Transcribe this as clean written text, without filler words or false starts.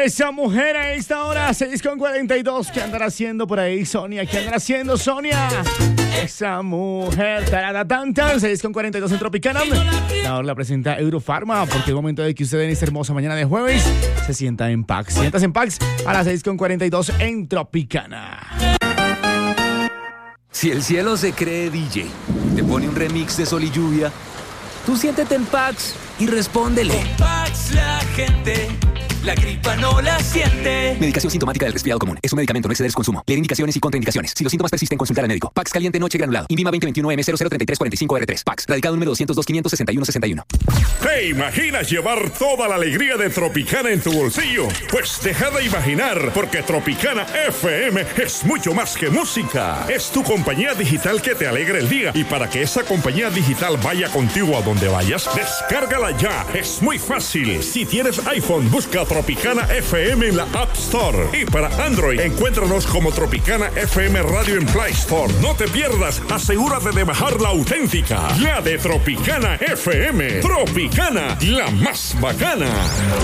Esa mujer a esta hora, 6:42. ¿Qué andará haciendo por ahí, Sonia? ¿Qué andará haciendo, Sonia? Esa mujer, taradatantan, 6:42 en Tropicana. Ahora la presenta Eurofarma, porque es momento de que usted en esta hermosa mañana de jueves se sienta en Pax. Siéntase en Pax a las 6:42 en Tropicana. Si el cielo se cree DJ y te pone un remix de Sol y Lluvia, tú siéntete en Pax y respóndele. Con Pax la gente la gripa no la siente. Medicación sintomática del resfriado común. Es un medicamento, no exceder su consumo. Leer indicaciones y contraindicaciones. Si los síntomas persisten, consultar al médico. Pax caliente noche granulado. Invima 2021M003345R3. Pax. Radicado número 202-561-61. ¿Te imaginas llevar toda la alegría de Tropicana en tu bolsillo? Pues deja de imaginar, porque Tropicana FM es mucho más que música. Es tu compañía digital que te alegra el día. Y para que esa compañía digital vaya contigo a donde vayas, descárgala ya. Es muy fácil. Si tienes iPhone, busca Tropicana FM en la App Store. Y para Android, encuéntranos como Tropicana FM Radio en Play Store. No te pierdas, asegúrate de bajar la auténtica, la de Tropicana FM. Tropicana, la más bacana.